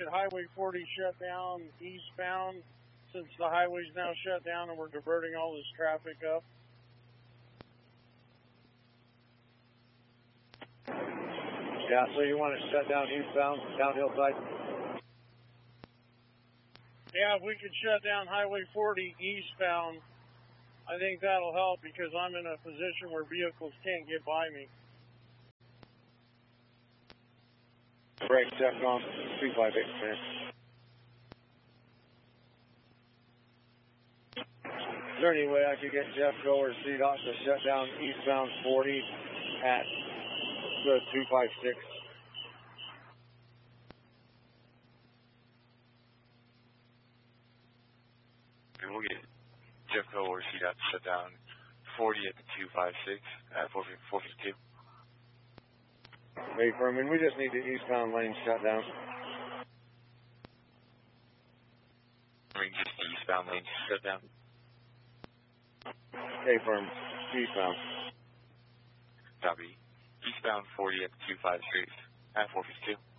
Highway 40 shut down eastbound since the highway's now shut down and we're diverting all this traffic up? Yeah, so you want to shut down eastbound, down Hillside? Yeah, if we could shut down Highway 40 eastbound, I think that'll help because I'm in a position where vehicles can't get by me. Break, Defcon 258, man. Is there any way I could get Jeffco or CDOT to shut down eastbound 40 at the 256? We'll get Jeffco or CDOT to shut down 40 at the 256 at 452. Hey, Furman, we just need the eastbound lane shut down. I mean, just the eastbound lane shut down. Hey, Firm, eastbound. Copy. Eastbound 40 at the 256 at 452.